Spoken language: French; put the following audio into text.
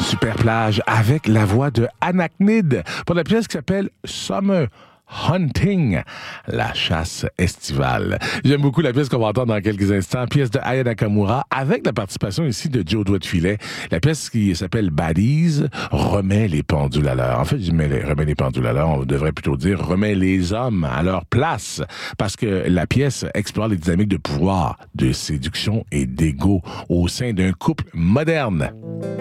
Super Plage avec la voix de Anaknid pour la pièce qui s'appelle Summer Hunting, la chasse estivale. J'aime beaucoup la pièce qu'on va entendre dans quelques instants, pièce de Aya Nakamura, avec la participation ici de Joe Doigt de Filet. La pièce qui s'appelle Baddies remet les pendules à l'heure. En fait, je remet les pendules à l'heure, on devrait plutôt dire remet les hommes à leur place, parce que la pièce explore les dynamiques de pouvoir, de séduction et d'ego au sein d'un couple moderne.